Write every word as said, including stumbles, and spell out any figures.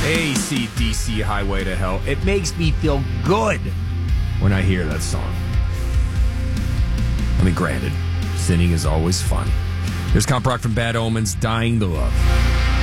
A C D C Highway to Hell. It makes me feel good when I hear that song. I mean, granted, sinning is always fun. There's Count Brock from Bad Omens, Dying to Love.